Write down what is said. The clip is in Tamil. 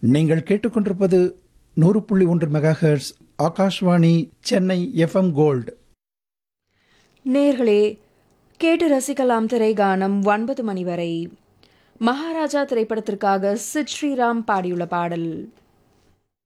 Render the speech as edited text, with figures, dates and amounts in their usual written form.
நீங்கள் கேட்டுக்கொண்டிருப்பது 100.1 megahertz Akashvani Chennai FM gold. நேர்களே, கேட்டு ரசிக்கலாம் திரைகானம் 9 மணி வரை. மகாராஜா திரைப்படத்திற்காக சித் ஸ்ரீராம் பாடியுள்ள பாடல்.